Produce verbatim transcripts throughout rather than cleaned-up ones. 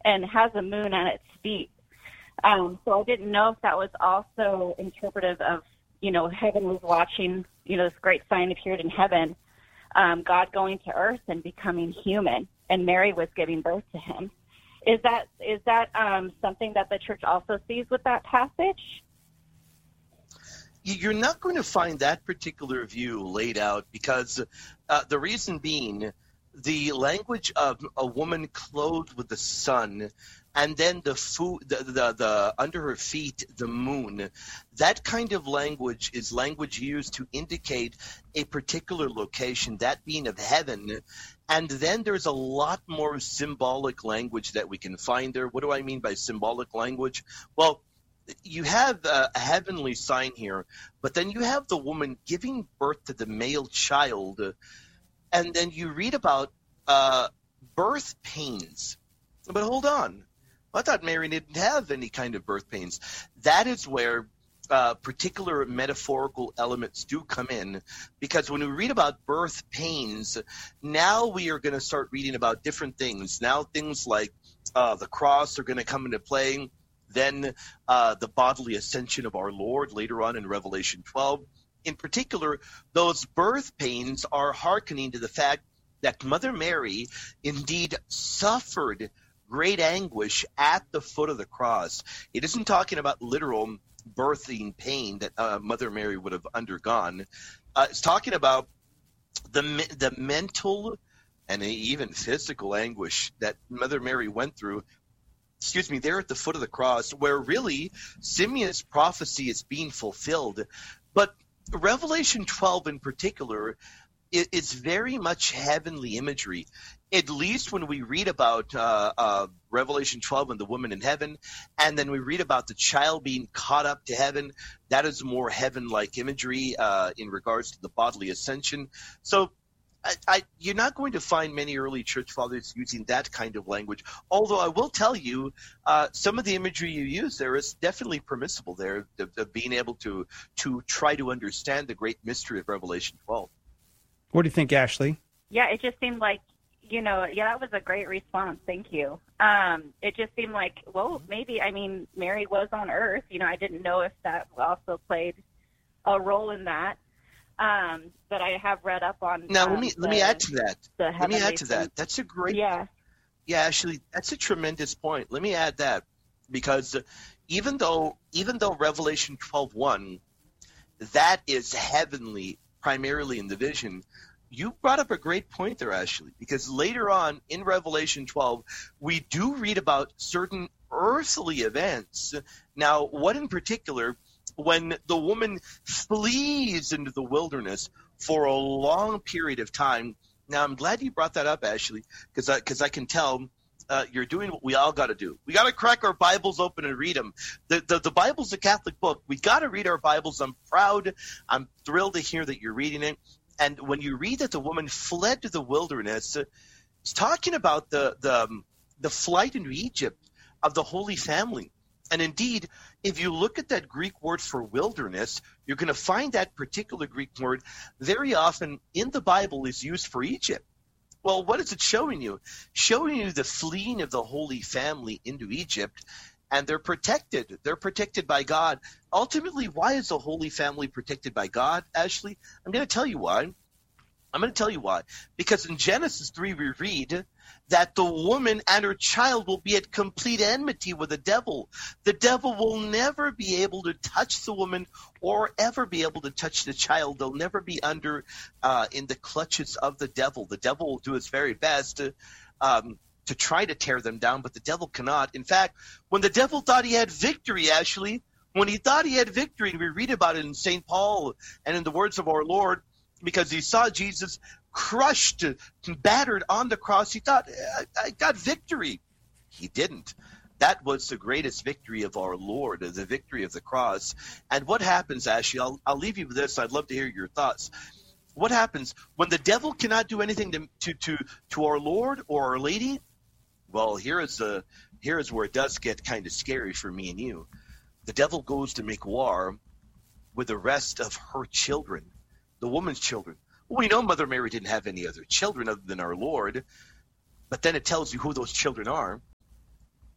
and has a moon at its feet. Um, so I didn't know if that was also interpretive of, you know, heaven was watching, you know, this great sign appeared in heaven, um, God going to earth and becoming human, and Mary was giving birth to him. Is that is that um, something that the church also sees with that passage? You're not going to find that particular view laid out because uh, the reason being the language of a woman clothed with the sun and then the food, the, the, the under her feet, the moon, that kind of language is language used to indicate a particular location, that being of heaven. And then there's a lot more symbolic language that we can find there. What do I mean by symbolic language? Well, you have a heavenly sign here, but then you have the woman giving birth to the male child, and then you read about uh, birth pains. But hold on. I thought Mary didn't have any kind of birth pains. That is where uh, particular metaphorical elements do come in, because when we read about birth pains, now we are going to start reading about different things. Now things like uh, the cross are going to come into play. Then uh, the bodily ascension of our Lord later on in Revelation twelve. In particular, those birth pains are hearkening to the fact that Mother Mary indeed suffered great anguish at the foot of the cross. It isn't talking about literal birthing pain that uh, Mother Mary would have undergone. Uh, it's talking about the the mental and even physical anguish that Mother Mary went through, excuse me, there at the foot of the cross, where really Simeon's prophecy is being fulfilled. But Revelation twelve in particular is very much heavenly imagery. At least when we read about uh, uh, Revelation twelve and the woman in heaven, and then we read about the child being caught up to heaven, that is more heaven-like imagery uh, in regards to the bodily ascension. So I, I, you're not going to find many early church fathers using that kind of language, although I will tell you uh, some of the imagery you use there is definitely permissible there, of, of being able to, to try to understand the great mystery of Revelation twelve. What do you think, Ashley? Yeah, it just seemed like, you know, yeah, that was a great response. Thank you. Um, it just seemed like, well, maybe, I mean, Mary was on earth. You know, I didn't know if that also played a role in that. Um, but I have read up on. Now, um, let me the, let me add to that. Let me add to that. Thing. That's a great. Yeah. Yeah, actually, that's a tremendous point. Let me add that, because even though even though Revelation twelve one, that is heavenly primarily in the vision, you brought up a great point there, Ashley, because later on in Revelation twelve, we do read about certain earthly events. Now, what in particular? When the woman flees into the wilderness for a long period of time. Now, I'm glad you brought that up, Ashley, because I, 'cause I can tell uh, you're doing what we all got to do. We got to crack our Bibles open and read them. The, the, the Bible's a Catholic book. We got to read our Bibles. I'm proud. I'm thrilled to hear that you're reading it. And when you read that the woman fled to the wilderness, uh, it's talking about the, the, um, the flight into Egypt of the Holy Family. And indeed, if you look at that Greek word for wilderness, you're going to find that particular Greek word very often in the Bible is used for Egypt. Well, what is it showing you? Showing you the fleeing of the Holy Family into Egypt, and they're protected. They're protected by God. Ultimately, why is the Holy Family protected by God, Ashley? I'm going to tell you why. I'm going to tell you why. Because in Genesis three, we read that the woman and her child will be at complete enmity with the devil. The devil will never be able to touch the woman or ever be able to touch the child. They'll never be under uh, in the clutches of the devil. The devil will do his very best to, um, to try to tear them down, but the devil cannot. In fact, when the devil thought he had victory, Ashley, when he thought he had victory, and we read about it in Saint Paul and in the words of our Lord, because he saw Jesus crushed and battered on the cross, he thought, I, I got victory. He didn't. That was the greatest victory of our Lord, the victory of the cross. And what happens, Ashley, I'll, I'll leave you with this. I'd love to hear your thoughts. What happens when the devil cannot do anything to to to, to our Lord or Our Lady? Well, here is, a, here is where it does get kind of scary for me and you. The devil goes to make war with the rest of her children. The woman's children. Well, we know Mother Mary didn't have any other children other than our Lord, but then it tells you who those children are.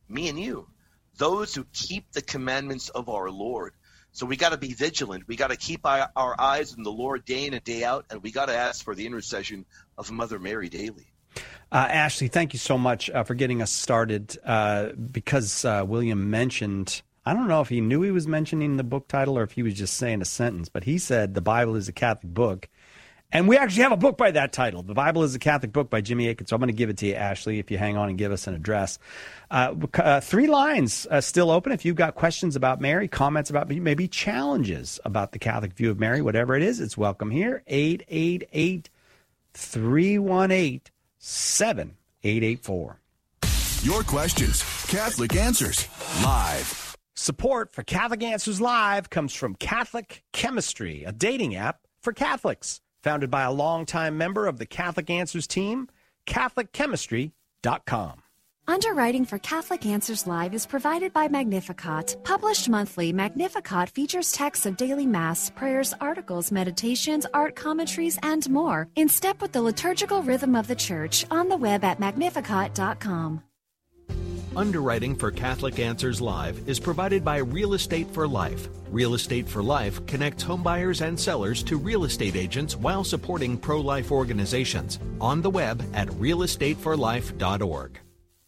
me and you, those who keep the commandments of our Lord. So we got to be vigilant. We got to keep our, our eyes on the Lord day in and day out, and we got to ask for the intercession of Mother Mary daily. Uh, Ashley, thank you so much uh, for getting us started. Uh, because uh, William mentioned, I don't know if he knew he was mentioning the book title or if he was just saying a sentence, but he said the Bible is a Catholic book. And we actually have a book by that title. The Bible is a Catholic book by Jimmy Akin. So I'm going to give it to you, Ashley, if you hang on and give us an address. Uh, uh, three lines uh, still open. If you've got questions about Mary, comments about maybe challenges about the Catholic view of Mary, whatever it is, it's welcome here. eight eight eight, three one eight, seven eight eight four. Your questions, Catholic Answers, live. Support for Catholic Answers Live comes from Catholic Chemistry, a dating app for Catholics. Founded by a longtime member of the Catholic Answers team, Catholic Chemistry dot com. Underwriting for Catholic Answers Live is provided by Magnificat. Published monthly, Magnificat features texts of daily Mass, prayers, articles, meditations, art commentaries, and more, in step with the liturgical rhythm of the Church, on the web at Magnificat dot com. Underwriting for Catholic Answers Live is provided by Real Estate for Life. Real Estate for Life connects homebuyers and sellers to real estate agents while supporting pro-life organizations. On the web at real estate for life dot org.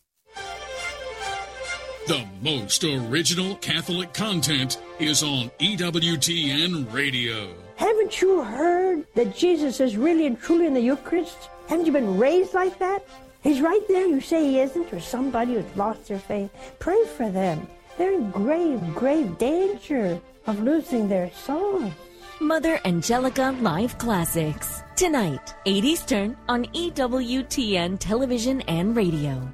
The most original Catholic content is on E W T N Radio. Haven't you heard that Jesus is really and truly in the Eucharist? Haven't you been raised like that? He's right there. You say he isn't, or somebody who's lost their faith. Pray for them. They're in grave, grave danger of losing their souls. Mother Angelica Live Classics. Tonight, eight Eastern on E W T N Television and Radio.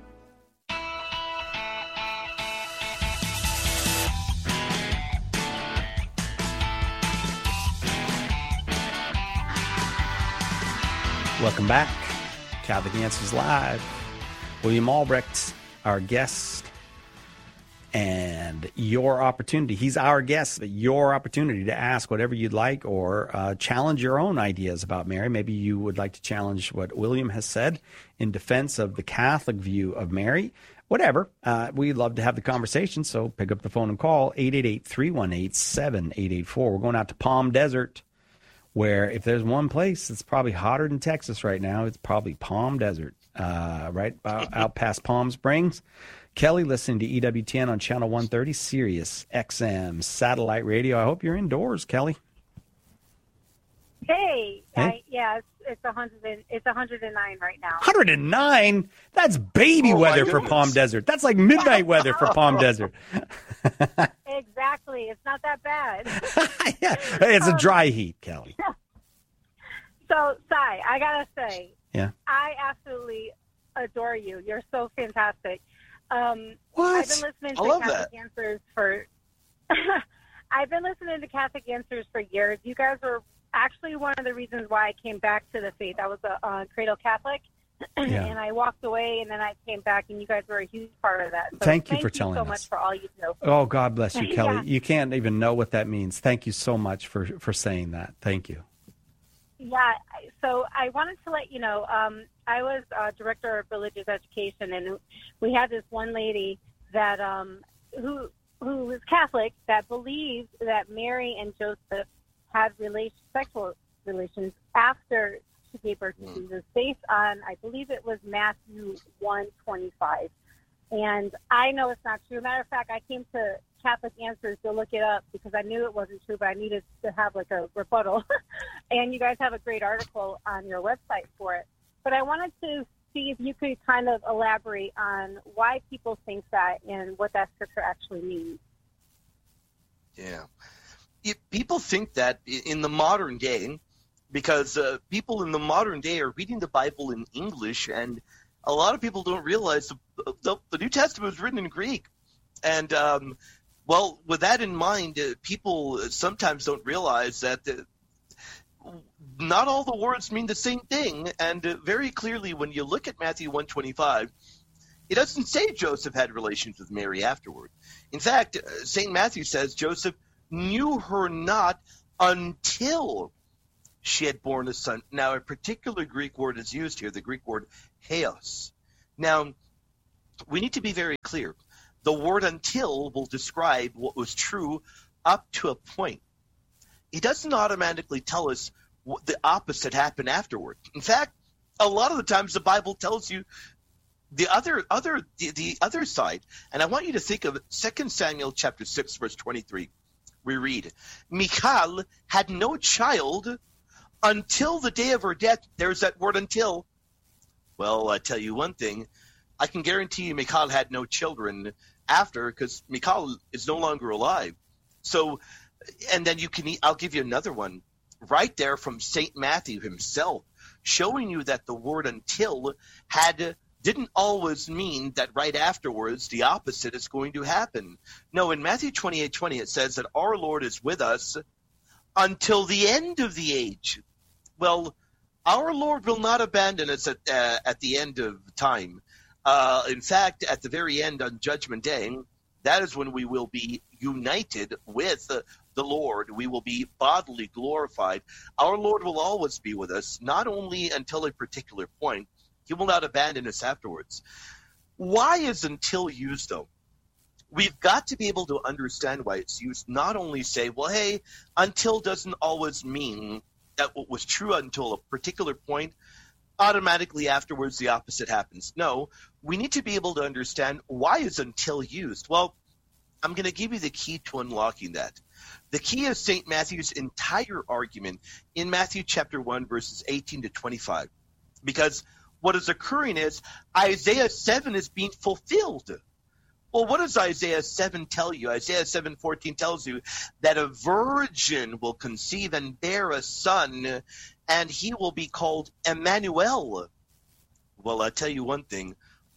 Welcome back. Catholic Answers Live. William Albrecht, our guest, and your opportunity. He's our guest, but your opportunity to ask whatever you'd like or uh, challenge your own ideas about Mary. Maybe you would like to challenge what William has said in defense of the Catholic view of Mary. Whatever. Uh, we'd love to have the conversation, so pick up the phone and call eight eight eight, three one eight, seven eight eight four. We're going out to Palm Desert, where if there's one place that's probably hotter than Texas right now, it's probably Palm Desert, uh, right out, out past Palm Springs. Kelly, listening to E W T N on Channel one thirty, Sirius X M Satellite Radio. I hope you're indoors, Kelly. Hey, hey? I, yeah, it's it's one hundred. It's one hundred nine right now. one hundred nine? That's baby oh, weather for Palm Desert. That's like midnight weather for Palm Desert. Exactly. It's not that bad. Yeah. Hey, it's a dry heat, Kelly. So, Sai, I gotta say, yeah, I absolutely adore you. You're so fantastic. Um, what? I've been listening to I love Catholic that. Answers for. I've been listening to Catholic Answers for years. You guys were actually one of the reasons why I came back to the faith. I was a uh, cradle Catholic, Yeah. and I walked away, and then I came back, and you guys were a huge part of that. So Thank you thank for you telling so us. much for all you do. Oh, God bless you, Kelly. Yeah. You can't even know what that means. Thank you so much for, for saying that. Thank you. Yeah, so I wanted to let you know, um, I was uh, director of religious education, and we had this one lady that um, who who was Catholic that believed that Mary and Joseph had relation, sexual relations after she gave birth to Jesus, based on, I believe it was Matthew one twenty-five. And I know it's not true. Matter of fact, I came to Catholic Answers to look it up because I knew it wasn't true, but I needed to have like a rebuttal. And you guys have a great article on your website for it. But I wanted to see if you could kind of elaborate on why people think that and what that scripture actually means. Yeah. If people think that in the modern day, because uh, people in the modern day are reading the Bible in English, and a lot of people don't realize the, the, the New Testament was written in Greek. And, um, well, with that in mind, uh, people sometimes don't realize that the, not all the words mean the same thing. And uh, very clearly, when you look at Matthew one twenty-five, it doesn't say Joseph had relations with Mary afterward. In fact, uh, Saint Matthew says Joseph knew her not until she had borne a son. Now, a particular Greek word is used here, the Greek word heos. Now, we need to be very clear. the word until will describe what was true up to a point. It doesn't automatically tell us what the opposite happened afterward. In fact, a lot of the times the Bible tells you the other other the, the other side. And I want you to think of Second Samuel chapter six, verse twenty-three. We read, Michal had no child until the day of her death. There's that word until. Well, I tell you one thing. I can guarantee you Michal had no children after, because Michal is no longer alive. So, and then you can, I'll give you another one right there from Saint Matthew himself, showing you that the word until had didn't always mean that right afterwards the opposite is going to happen. No, in Matthew twenty-eight twenty it says that our Lord is with us until the end of the age. Well, our Lord will not abandon us at, uh, at the end of time. Uh, in fact, at the very end on Judgment Day, that is when we will be united with uh, the Lord. We will be bodily glorified. Our Lord will always be with us, not only until a particular point. He will not abandon us afterwards. Why is until used, though? We've got to be able to understand why it's used. Not only say, well, hey, until doesn't always mean that what was true until a particular point, automatically afterwards the opposite happens. No, we need to be able to understand why is until used. Well, I'm going to give you the key to unlocking that. The key is Saint Matthew's entire argument in Matthew chapter one, verses eighteen to twenty-five. Because what is occurring is Isaiah seven is being fulfilled. Well, what does Isaiah seven tell you? Isaiah seven fourteen tells you that a virgin will conceive and bear a son, and he will be called Emmanuel. Well, I'll tell you one thing.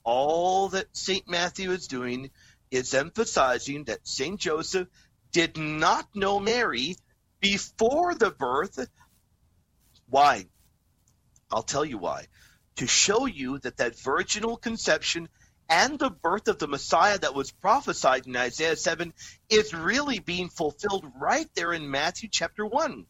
All that Saint Matthew is doing is emphasizing that Saint Joseph did not know Mary before the birth. Why? I'll tell you why. To show you that that virginal conception and the birth of the Messiah that was prophesied in Isaiah seven is really being fulfilled right there in Matthew chapter one.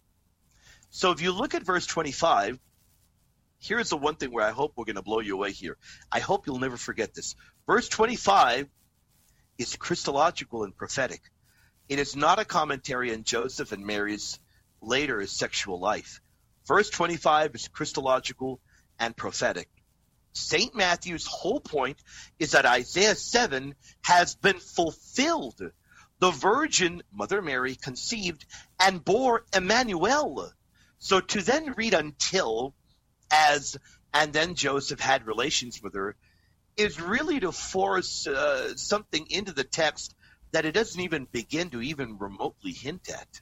So if you look at verse twenty-five, here's the one thing where I hope we're going to blow you away here. I hope you'll never forget this. Verse twenty-five is Christological and prophetic. It is not a commentary on Joseph and Mary's later sexual life. Verse twenty-five is Christological and prophetic. Saint Matthew's whole point is that Isaiah seven has been fulfilled. The Virgin, Mother Mary, conceived and bore Emmanuel. So to then read until as, and then Joseph had relations with her, is really to force uh, something into the text that it doesn't even begin to even remotely hint at.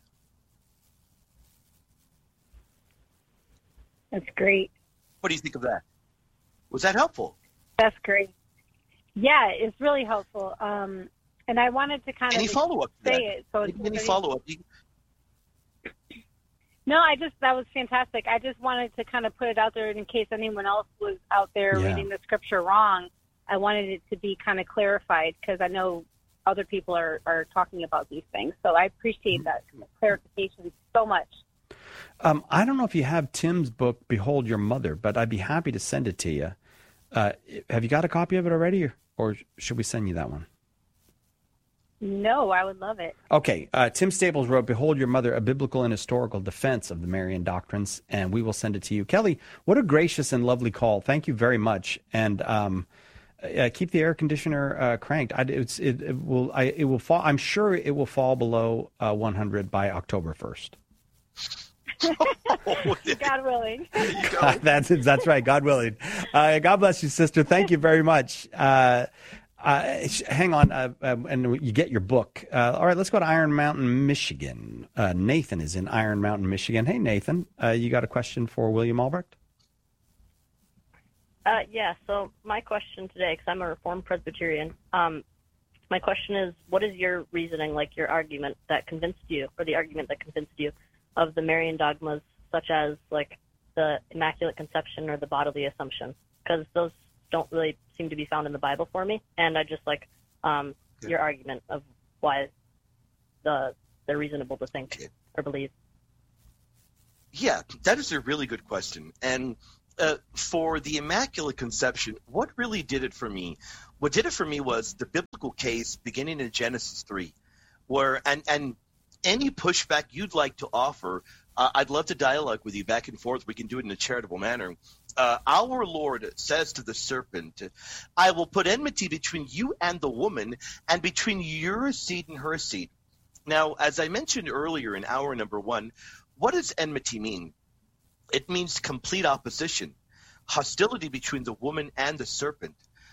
That's great. What do you think of that? Was that helpful? That's great. Yeah, it's really helpful. Um, and I wanted to kind any of follow-up say that? it. So it's any really... follow-up? No, I just, that was fantastic. I just wanted to kind of put it out there in case anyone else was out there Yeah. reading the scripture wrong. I wanted it to be kind of clarified because I know other people are, are talking about these things. So I appreciate that clarification so much. Um, I don't know if you have Tim's book, Behold Your Mother, but I'd be happy to send it to you. Uh, have you got a copy of it already, or, or should we send you that one? No, I would love it. Okay. Uh, Tim Staples wrote, Behold Your Mother, a biblical and historical defense of the Marian doctrines, and we will send it to you. Kelly, what a gracious and lovely call. Thank you very much. And um, uh, keep the air conditioner uh, cranked. I, it's, it, it will. I, it will fall. I'm sure it will fall below uh, one hundred by October first. God willing. that's that's right. God willing. Uh, God bless you, sister. Thank you very much. Uh, uh, hang on, uh, uh, and you get your book. Uh, all right, let's go to Iron Mountain, Michigan. Uh, Nathan is in Iron Mountain, Michigan. Hey, Nathan, uh, you got a question for William Albrecht? Uh, yeah. So my question today, because I'm a Reformed Presbyterian, um, my question is, what is your reasoning, like your argument that convinced you, or the argument that convinced you, of the Marian dogmas, such as like the Immaculate Conception or the bodily Assumption, because those don't really seem to be found in the Bible for me, and I just like um, your argument of why the they're reasonable to think or believe. Yeah, that is a really good question, and uh, for the Immaculate Conception, what really did it for me? What did it for me was the biblical case beginning in Genesis three, where and and any pushback you'd like to offer, uh, I'd love to dialogue with you back and forth. We can do it in a charitable manner. Uh, our Lord says to the serpent, I will put enmity between you and the woman, and between your seed and her seed. Now, as I mentioned earlier in hour number one, what does enmity mean? It means complete opposition, hostility between the woman and the serpent.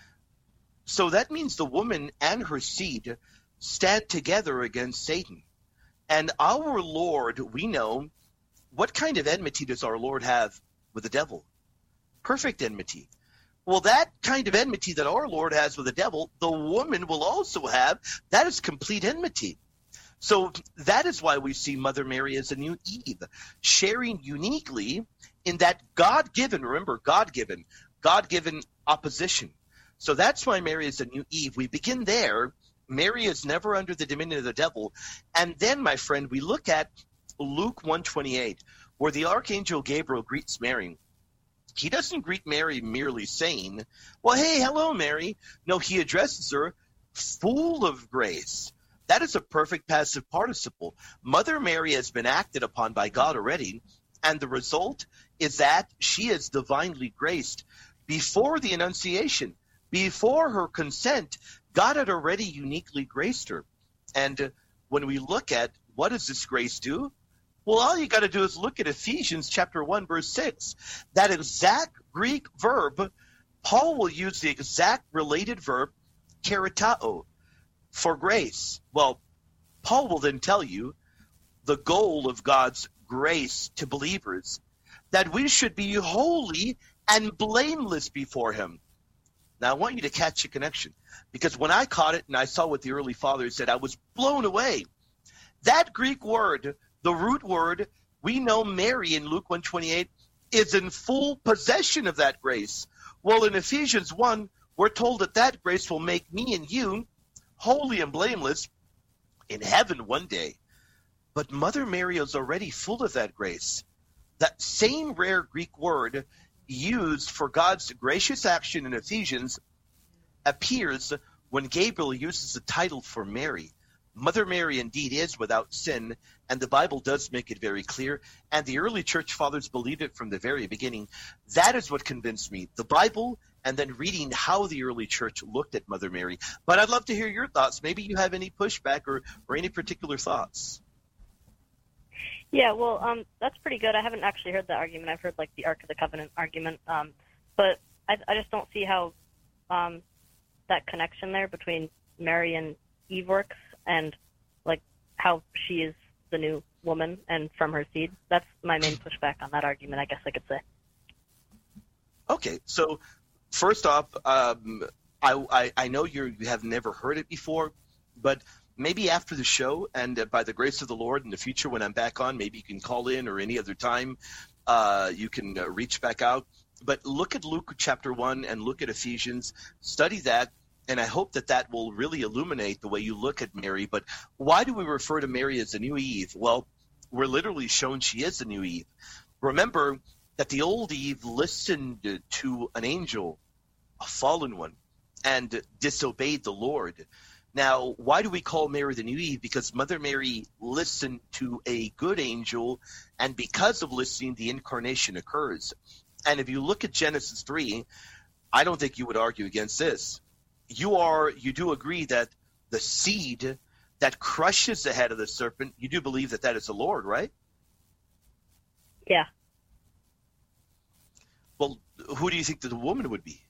So that means the woman and her seed stand together against Satan. And our Lord, we know, what kind of enmity does our Lord have with the devil? Perfect enmity. Well, that kind of enmity that our Lord has with the devil, the woman will also have. That is complete enmity. So that is why we see Mother Mary as a new Eve, sharing uniquely in that God-given, remember, God-given, God-given opposition. So that's why Mary is a new Eve. We begin there. Mary is never under the dominion of the devil. And then, my friend, we look at Luke one twenty-eight, where the Archangel Gabriel greets Mary. He doesn't greet Mary merely saying, well, hey, hello, Mary. No, he addresses her, full of grace. That is a perfect passive participle. Mother Mary has been acted upon by God already, and the result is that she is divinely graced. Before the Annunciation, before her consent, God had already uniquely graced her. And uh, when we look at what does this grace do? Well, all you got to do is look at Ephesians chapter one, verse six. That exact Greek verb, Paul will use the exact related verb, charitao, for grace. Well, Paul will then tell you the goal of God's grace to believers, that we should be holy and blameless before him. Now, I want you to catch a connection, because when I caught it and I saw what the early fathers said, I was blown away. That Greek word, the root word, we know Mary in Luke one twenty-eight is in full possession of that grace. Well, in Ephesians one, we're told that that grace will make me and you holy and blameless in heaven one day. But Mother Mary is already full of that grace. That same rare Greek word used for God's gracious action in Ephesians appears when Gabriel uses the title for Mary. Mother Mary indeed is without sin, and the Bible does make it very clear, and the early church fathers believed it from the very beginning. That is what convinced me, the Bible, and then reading how the early church looked at Mother Mary. But I'd love to hear your thoughts. Maybe you have any pushback or, or any particular thoughts. Yeah, well, um, that's pretty good. I haven't actually heard the argument. I've heard, like, the Ark of the Covenant argument. Um, but I, I just don't see how um, that connection there between Mary and Eve works, and, like, how she is the new woman and from her seed. That's my main pushback on that argument, I guess I could say. Okay, so first off, um, I, I, I know you're, you have never heard it before, but maybe after the show, and uh, by the grace of the Lord in the future when I'm back on, maybe you can call in, or any other time uh, you can uh, reach back out. But look at Luke chapter one and look at Ephesians. Study that, and I hope that that will really illuminate the way you look at Mary. But why do we refer to Mary as the new Eve? Well, we're literally shown she is the new Eve. Remember that the old Eve listened to an angel, a fallen one, and disobeyed the Lord. Now, why do we call Mary the new Eve? Because Mother Mary listened to a good angel, and because of listening, the incarnation occurs. And if you look at Genesis three, I don't think you would argue against this. You are, you do agree that the seed that crushes the head of the serpent, you do believe that that is the Lord, right? Yeah. Well, who do you think that the woman would be?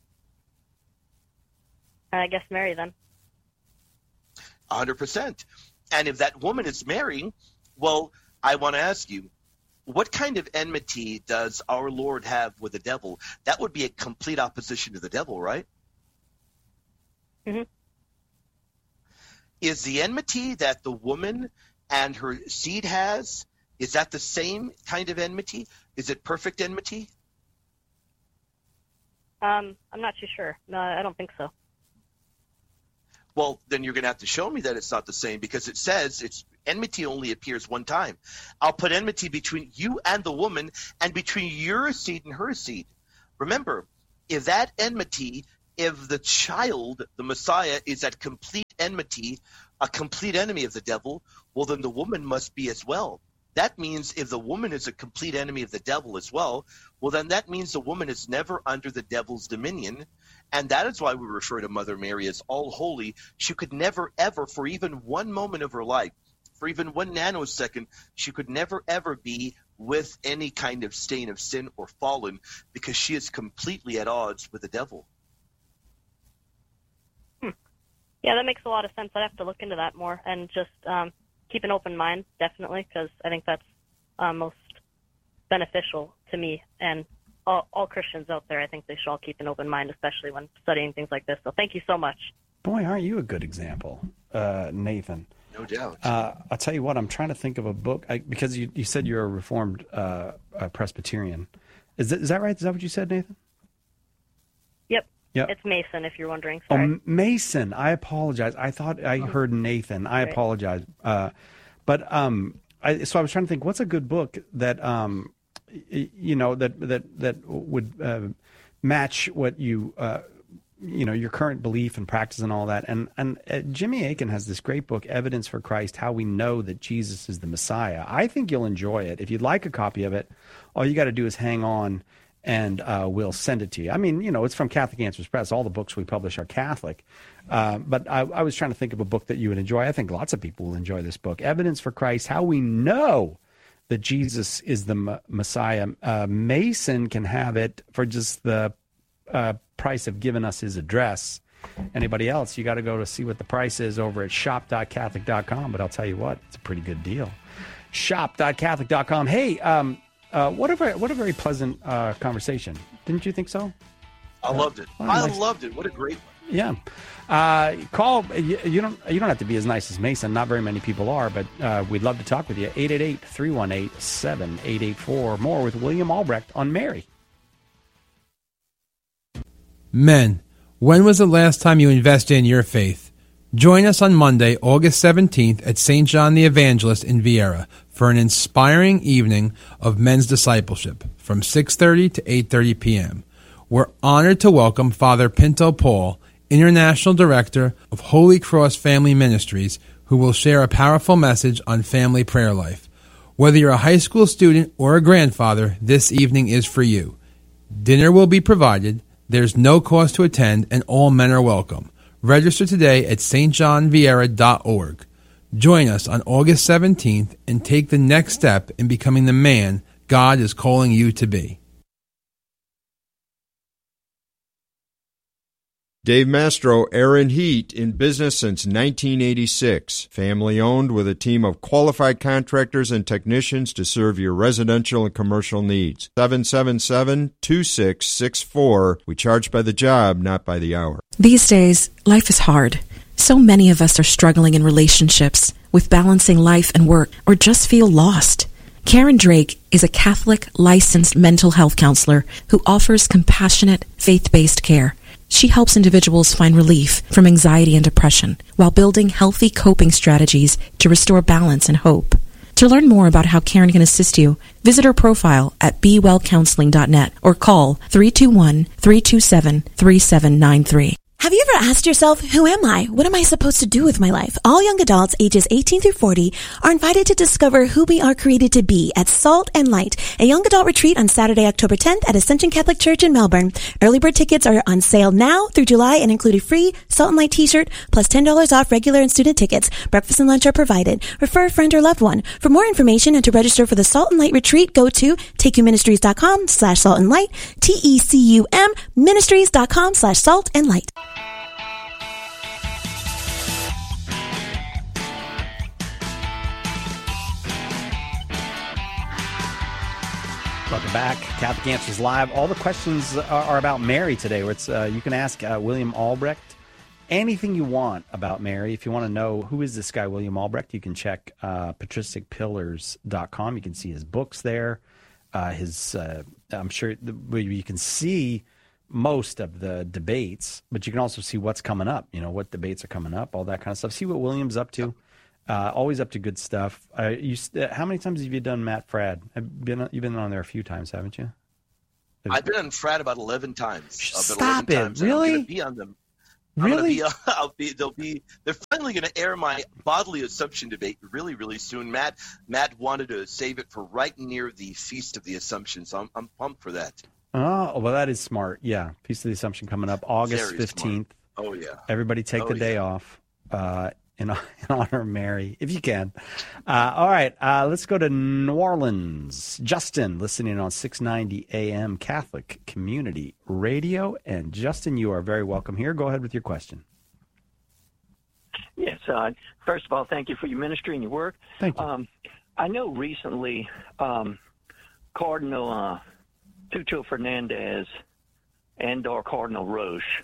I guess Mary, then. one hundred percent. And if that woman is Mary, well, I want to ask you, what kind of enmity does our Lord have with the devil? That would be a complete opposition to the devil, right? Mm-hmm. Is the enmity that the woman and her seed has, is that the same kind of enmity? Is it perfect enmity? Um, I'm not too sure. No, I don't think so. Well, then you're going to have to show me that it's not the same, because it says it's enmity only appears one time. I'll put enmity between you and the woman, and between your seed and her seed. Remember, if that enmity, if the child, the Messiah, is at complete enmity, a complete enemy of the devil, well, then the woman must be as well. That means if the woman is a complete enemy of the devil as well, well, then that means the woman is never under the devil's dominion. And that is why we refer to Mother Mary as all holy. She could never, ever, for even one moment of her life, for even one nanosecond, she could never, ever be with any kind of stain of sin or fallen, because she is completely at odds with the devil. Hmm. Yeah, that makes a lot of sense. I'd have to look into that more and just um, keep an open mind, definitely, because I think that's uh, most beneficial to me and all, all Christians out there. I think they should all keep an open mind, especially when studying things like this. So thank you so much. Boy, aren't you a good example, uh, Nathan? No doubt. Uh, I'll tell you what, I'm trying to think of a book, I, because you, you said you're a Reformed uh, a Presbyterian. Is that, is that right? Is that what you said, Nathan? Yep. Yep. It's Mason, if you're wondering. Sorry. Oh, Mason. I apologize. I thought I heard Nathan. I Right. apologize. Uh, but um, I, so I was trying to think, what's a good book that um, y- you know that that that would uh, match what you uh, you know your current belief and practice and all that. And and uh, Jimmy Akin has this great book, Evidence for Christ: How We Know That Jesus is the Messiah. I think you'll enjoy it. If you'd like a copy of it, all you got to do is hang on, and uh, we'll send it to you. I mean, you know, it's from Catholic Answers Press. All the books we publish are Catholic. Uh, but I, I was trying to think of a book that you would enjoy. I think lots of people will enjoy this book, Evidence for Christ: How We Know That Jesus is the M- Messiah. Uh, Mason can have it for just the uh, price of giving us his address. Anybody else, you got to go to see what the price is over at shop dot catholic dot com. But I'll tell you what, it's a pretty good deal. shop dot catholic dot com. Hey, um, Uh, what a very, what a very pleasant uh, conversation. Didn't you think so? I loved it. Oh, I nice. loved it. What a great one. Yeah. Uh, call. You, you don't. You don't have to be as nice as Mason. Not very many people are, but uh, we'd love to talk with you. eight eight eight, three one eight, seven eight eight four. More with William Albrecht on Mary. Men, when was the last time you invested in your faith? Join us on Monday, August seventeenth at Saint John the Evangelist in Vieira for an inspiring evening of men's discipleship from six thirty to eight thirty p.m. We're honored to welcome Father Pinto Paul, International Director of Holy Cross Family Ministries, who will share a powerful message on family prayer life. Whether you're a high school student or a grandfather, this evening is for you. Dinner will be provided, there's no cost to attend, and all men are welcome. Register today at s t john viera dot org. Join us on August seventeenth and take the next step in becoming the man God is calling you to be. Dave Mastro, Air and Heat, in business since nineteen eighty-six. Family owned with a team of qualified contractors and technicians to serve your residential and commercial needs. seven seven seven, two six six four. We charge by the job, not by the hour. These days, life is hard. So many of us are struggling in relationships, with balancing life and work, or just feel lost. Karen Drake is a Catholic licensed mental health counselor who offers compassionate, faith-based care. She helps individuals find relief from anxiety and depression while building healthy coping strategies to restore balance and hope. To learn more about how Karen can assist you, visit her profile at be well counseling dot net or call three two one, three two seven, three seven nine three. Have you ever asked yourself, who am I? What am I supposed to do with my life? All young adults ages eighteen through forty are invited to discover who we are created to be at Salt and Light, a young adult retreat on Saturday, October tenth at Ascension Catholic Church in Melbourne. Early bird tickets are on sale now through July and include a free Salt and Light t-shirt plus ten dollars off regular and student tickets. Breakfast and lunch are provided. Refer a friend or loved one. For more information and to register for the Salt and Light retreat, go to takeyouministries.com slash salt and light, T E C U M ministries.com slash salt and light. Welcome back. Catholic Answers Live. All the questions are, are about Mary today. Where it's uh, you can ask uh, William Albrecht anything you want about Mary. If you want to know who is this guy, William Albrecht, you can check uh, patristic pillars dot com. You can see his books there. Uh, his, uh, I'm sure you can see most of the debates, but you can also see what's coming up. You know what debates are coming up, all that kind of stuff. See what William's up to. Uh, always up to good stuff. Uh, you, uh, how many times have you done Matt Fradd? I've been, you've been on there a few times, haven't you? I've been on Frat about eleven times. Stop eleven it! Times, really? I'm going to be on them. I'm Really? Gonna be, I'll be, they'll be, they're finally going to air my bodily assumption debate really, really soon. Matt, Matt wanted to save it for right near the Feast of the Assumption, so I'm, I'm pumped for that. Oh, well, that is smart. Yeah, Feast of the Assumption coming up August Very fifteenth. smart. Oh yeah. Everybody take Oh, the day yeah. off uh, in, in honor of Mary, if you can. Uh, all right, uh, let's go to New Orleans. Justin, listening on six ninety A M Catholic Community Radio. And Justin, you are very welcome here. Go ahead with your question. Yes. Uh, first of all, thank you for your ministry and your work. Thank you. Um, I know recently um, Cardinal uh, Tucho Fernandez and or Cardinal Roche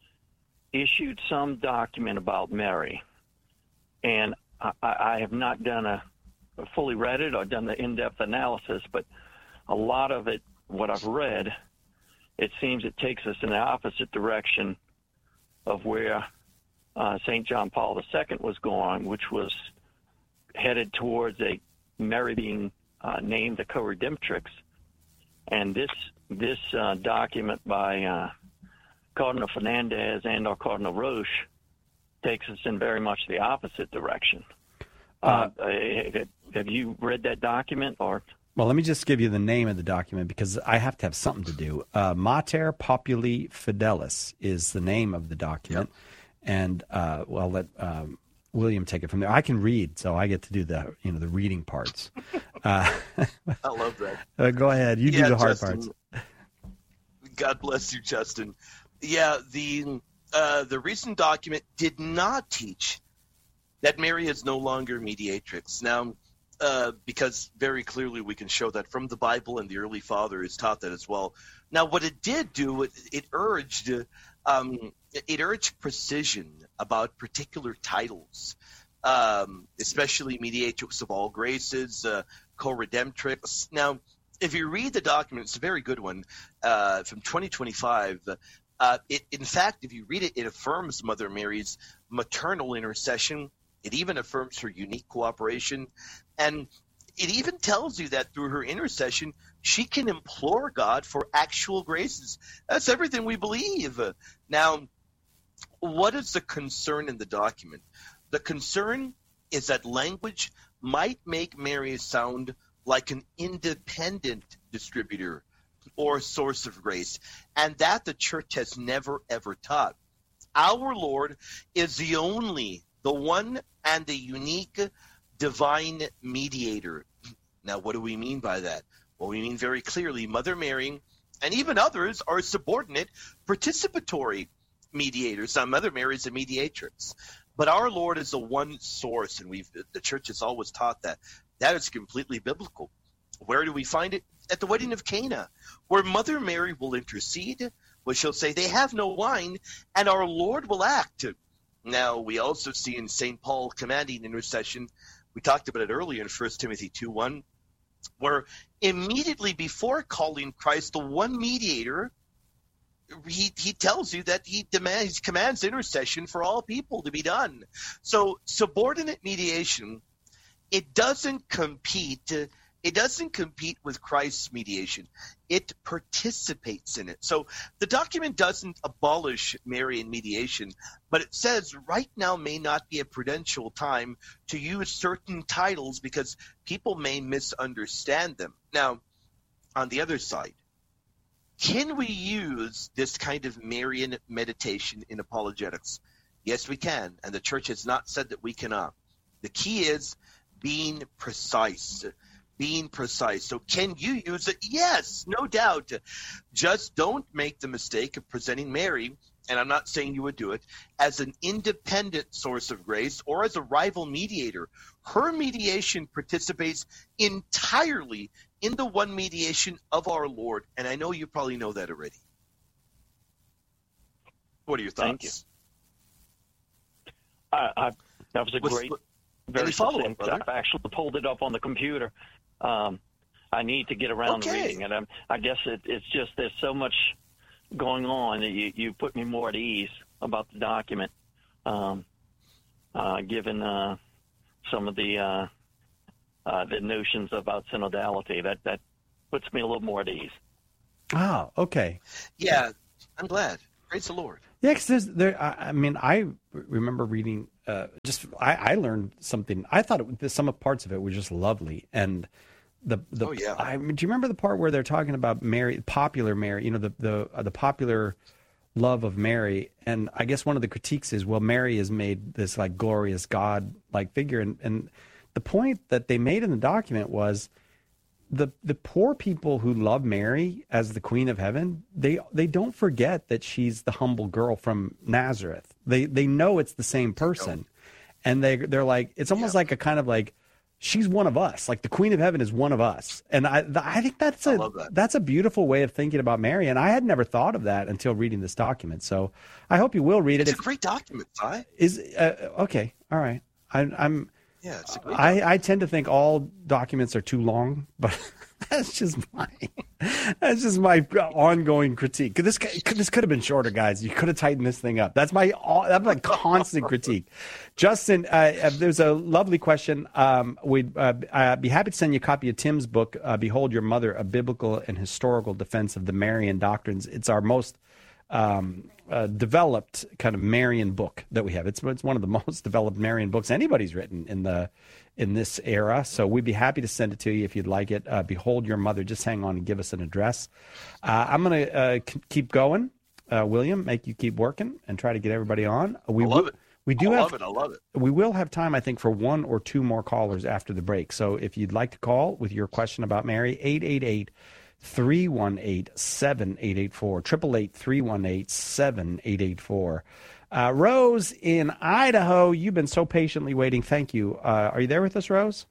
issued some document about Mary. And I, I have not done a fully read it or done the in-depth analysis, but a lot of it, what I've read, it seems it takes us in the opposite direction of where uh, Saint John Paul the Second was going, which was headed towards a Mary being uh, named the co-redemptrix. And this this uh, document by uh, Cardinal Fernandez and or Cardinal Roche takes us in very much the opposite direction. Uh, uh, have, have you read that document? Or Well, let me just give you the name of the document because I have to have something to do. Uh, Mater Populi Fidelis is the name of the document. Yep. And uh, well, I'll let um, William take it from there. I can read, so I get to do the you know the reading parts. Uh, I love that. uh, go ahead, you Yeah, do the hard Justin, parts. God bless you, Justin. Yeah, the uh, the recent document did not teach that Mary is no longer mediatrix. Now, uh, because very clearly we can show that from the Bible, and the early fathers taught that as well. Now, what it did do, it, it urged um, it urged precision about particular titles, um, especially mediatrix of all graces, uh, co-redemptrix. Now, if you read the document, it's a very good one uh, from twenty twenty-five. Uh, it, in fact, if you read it, it affirms Mother Mary's maternal intercession. It even affirms her unique cooperation. And it even tells you that through her intercession, she can implore God for actual graces. That's everything we believe. Now, what is the concern in the document? The concern is that language might make Mary sound like an independent distributor or source of grace, and that the church has never, ever taught. Our Lord is the only, the one and the unique divine mediator. Now, what do we mean by that? Well, we mean very clearly Mother Mary and even others are subordinate participatory mediators. Now, Mother Mary is a mediatrix, but our Lord is the one source, and we've the church has always taught that. That is completely biblical. Where do we find it? At the wedding of Cana, where Mother Mary will intercede, where she'll say, they have no wine, and our Lord will act. Now, we also see in Saint Paul commanding intercession, we talked about it earlier in First Timothy two one, where immediately before calling Christ the one mediator, he, he tells you that he demands, he commands intercession for all people to be done. So subordinate mediation, it doesn't compete It doesn't compete with Christ's mediation. It participates in it. So the document doesn't abolish Marian mediation, but it says right now may not be a prudential time to use certain titles because people may misunderstand them. Now, on the other side, can we use this kind of Marian meditation in apologetics? Yes, we can, and the church has not said that we cannot. The key is being precise. Being precise. So can you use it? Yes, no doubt. Just don't make the mistake of presenting Mary, and I'm not saying you would do it, as an independent source of grace or as a rival mediator. Her mediation participates entirely in the one mediation of our Lord, and I know you probably know that already. What are your thoughts? Thank you. I, I, that was a What's, great, what, very follow-up, succinct. I've actually pulled it up on the computer. Um, I need to get around okay. to reading it. I'm, I guess it, it's just there's so much going on that you, you put me more at ease about the document, um, uh, given uh, some of the uh, uh, the notions about synodality. That that puts me a little more at ease. Oh, okay. Yeah, I'm glad. Praise the Lord. Yeah, because there. I, I mean, I remember reading. Uh, just I, I learned something. I thought it, some of parts of it were just lovely, and the the. Oh, yeah. I, do you remember the part where they're talking about Mary, popular Mary? You know, the the uh, the popular love of Mary, and I guess one of the critiques is, well, Mary is made this like glorious God like figure, and and the point that they made in the document was, the the poor people who love Mary as the Queen of Heaven, they they don't forget that she's the humble girl from Nazareth. They they know it's the same person, and they they're like, it's almost yeah. like a kind of like, she's one of us. Like the Queen of Heaven is one of us, and I I think that's a that. that's a beautiful way of thinking about Mary, and I had never thought of that until reading this document. So I hope you will read it. It's if, a great document, Si. Is uh, okay, all right. I, I'm. Yeah, it's a great I, I tend to think all documents are too long, but that's just my that's just my ongoing critique. This this could have been shorter, guys. You could have tightened this thing up. That's my that's my constant critique. Justin, uh, there's a lovely question. Um, we'd uh, I'd be happy to send you a copy of Tim's book, uh, "Behold Your Mother: A Biblical and Historical Defense of the Marian Doctrines." It's our most Um, uh, developed kind of Marian book that we have. It's it's one of the most developed Marian books anybody's written in the in this era. So we'd be happy to send it to you if you'd like it. Uh, Behold Your Mother. Just hang on and give us an address. Uh, I'm going to uh, c- keep going, uh, William. Make you keep working and try to get everybody on. We I love will, it. We do I have, love it. I love it. We will have time, I think, for one or two more callers after the break. So if you'd like to call with your question about Mary, eight eight eight, three one eight, seven eight eight four, eight eight eight, three one eight, seven eight eight four. Uh, Rose in Idaho, you've been so patiently waiting. Thank you. Uh, are you there with us, Rose?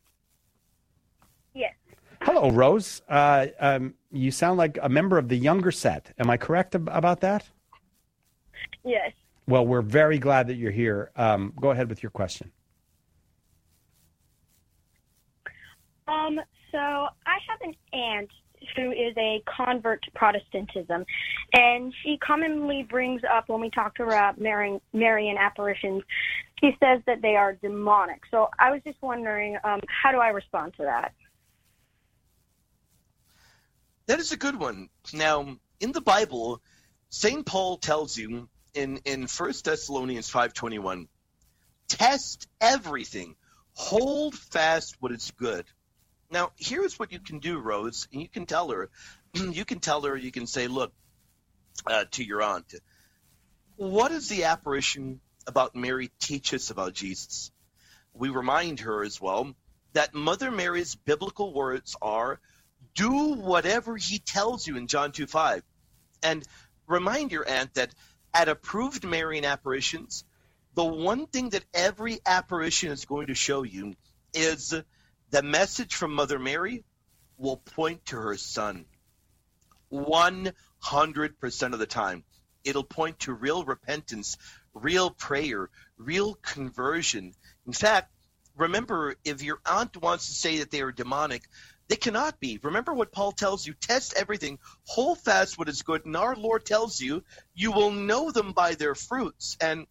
Yes. Hello, Rose. Uh, um, you sound like a member of the younger set. Am I correct ab- about that? Yes. Well, we're very glad that you're here. Um, go ahead with your question. Um. So I have an aunt who is a convert to Protestantism, and she commonly brings up, when we talk to her about Marian, Marian apparitions, she says that they are demonic. So I was just wondering, um, how do I respond to that? That is a good one. Now, in the Bible, Saint Paul tells you in, in First Thessalonians five twenty-one, test everything, hold fast what is good. Now, here's what you can do, Rose, and you can tell her, you can tell her, you can say, look, uh, to your aunt, what does the apparition about Mary teach us about Jesus? We remind her as well that Mother Mary's biblical words are, do whatever he tells you in John two five. And remind your aunt that at approved Marian apparitions, the one thing that every apparition is going to show you is the message from Mother Mary will point to her son. one hundred percent of the time. It'll point to real repentance, real prayer, real conversion. In fact, remember, if your aunt wants to say that they are demonic, they cannot be. Remember what Paul tells you, test everything, hold fast what is good, and our Lord tells you, you will know them by their fruits. And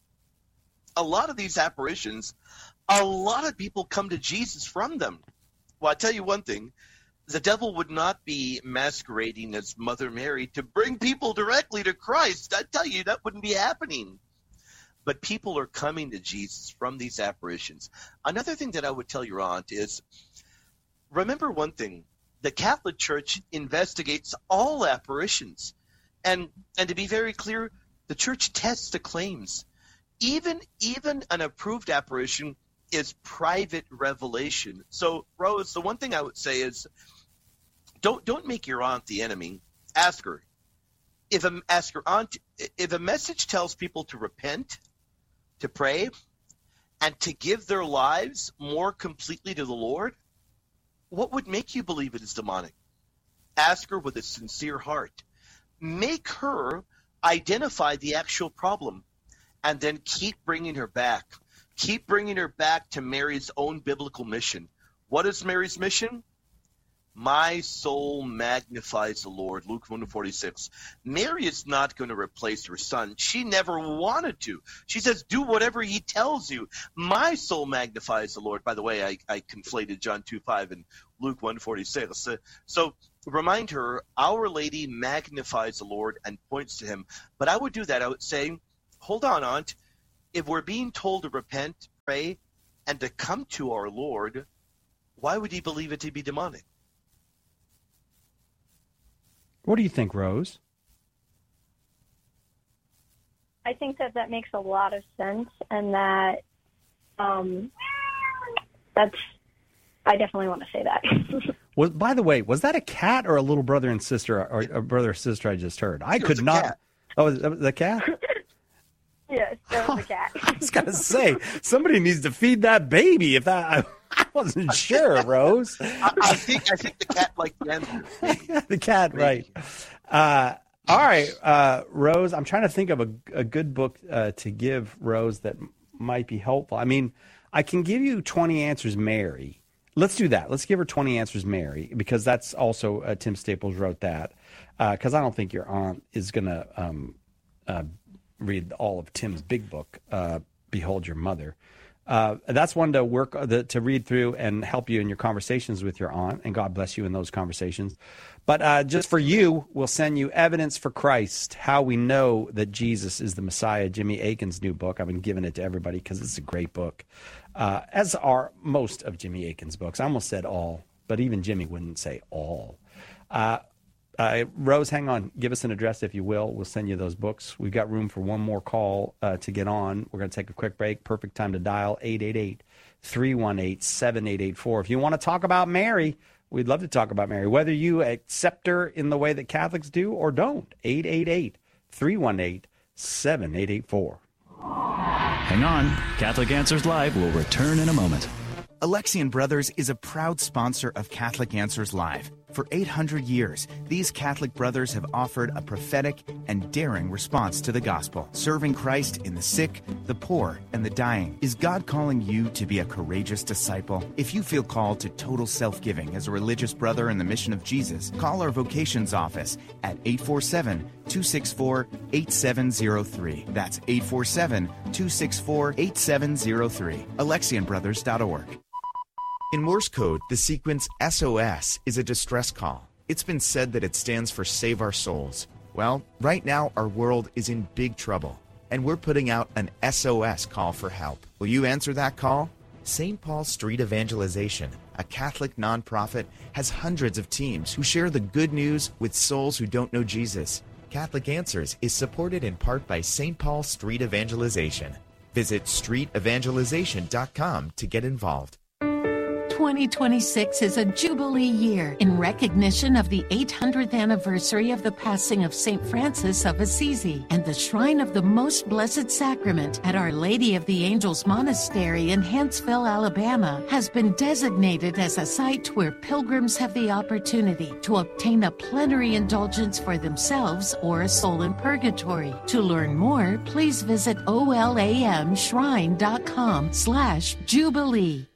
a lot of these apparitions, a lot of people come to Jesus from them. Well, I tell you one thing, the devil would not be masquerading as Mother Mary to bring people directly to Christ. I tell you, that wouldn't be happening. But people are coming to Jesus from these apparitions. Another thing that I would tell your aunt is, remember one thing, the Catholic Church investigates all apparitions. And and to be very clear, the Church tests the claims. Even even an approved apparition is private revelation. So, Rose, the one thing I would say is, don't don't make your aunt the enemy. Ask her. If a, ask your aunt if a message tells people to repent, to pray, and to give their lives more completely to the Lord, what would make you believe it is demonic? Ask her with a sincere heart. Make her identify the actual problem, and then keep bringing her back. Keep bringing her back to Mary's own biblical mission. What is Mary's mission? My soul magnifies the Lord, Luke one forty-six. Mary is not going to replace her son. She never wanted to. She says, do whatever he tells you. My soul magnifies the Lord. By the way, I, I conflated John two five and Luke one forty-six. Uh, so remind her, Our Lady magnifies the Lord and points to him. But I would do that. I would say, hold on, Aunt. If we're being told to repent, pray, and to come to our Lord, why would he believe it to be demonic? What do you think, Rose? I think that that makes a lot of sense, and that um, that's. I definitely want to say that. Was, by the way, was that a cat or a little brother and sister, or a brother or sister I just heard? I It could was a not. cat. Oh, was it the cat? Yes, that was a cat. I was gonna say somebody needs to feed that baby. If that, I, I wasn't sure, Rose. I, I think I think the cat liked the answer. The cat, right? Uh, all right, uh, Rose. I'm trying to think of a, a good book uh, to give Rose that might be helpful. I mean, I can give you twenty Answers Mary. Let's do that. Let's give her twenty Answers Mary, because that's also uh, Tim Staples wrote that. Because uh, I don't think your aunt is going to um, uh, read all of Tim's big book, uh, Behold Your Mother. Uh, that's one to work uh, the, to read through and help you in your conversations with your aunt, and God bless you in those conversations. But uh, just for you, we'll send you Evidence for Christ, How We Know That Jesus is the Messiah, Jimmy Akin's new book. I've been giving it to everybody because it's a great book, uh, as are most of Jimmy Akin's books. I almost said all, but even Jimmy wouldn't say all. Uh, uh, Rose, hang on. Give us an address, if you will. We'll send you those books. We've got room for one more call uh, to get on. We're going to take a quick break. Perfect time to dial eight eight eight, three one eight, seven eight eight four. If you want to talk about Mary, we'd love to talk about Mary, whether you accept her in the way that Catholics do or don't. eight eight eight, three one eight, seven eight eight four. Hang on. Catholic Answers Live will return in a moment. Alexian Brothers is a proud sponsor of Catholic Answers Live. For eight hundred years, these Catholic brothers have offered a prophetic and daring response to the gospel, serving Christ in the sick, the poor, and the dying. Is God calling you to be a courageous disciple? If you feel called to total self-giving as a religious brother in the mission of Jesus, call our vocations office at eight four seven, two six four, eight seven zero three. That's eight four seven, two six four, eight seven zero three. Alexian Brothers dot org. In Morse code, the sequence S O S is a distress call. It's been said that it stands for Save Our Souls. Well, right now our world is in big trouble, and we're putting out an S O S call for help. Will you answer that call? Saint Paul Street Evangelization, a Catholic nonprofit, has hundreds of teams who share the good news with souls who don't know Jesus. Catholic Answers is supported in part by Saint Paul Street Evangelization. Visit street evangelization dot com to get involved. twenty twenty-six is a Jubilee year in recognition of the eight hundredth anniversary of the passing of Saint Francis of Assisi, and the Shrine of the Most Blessed Sacrament at Our Lady of the Angels Monastery in Huntsville, Alabama, has been designated as a site where pilgrims have the opportunity to obtain a plenary indulgence for themselves or a soul in purgatory. To learn more, please visit olamshrine dot com slash Jubilee.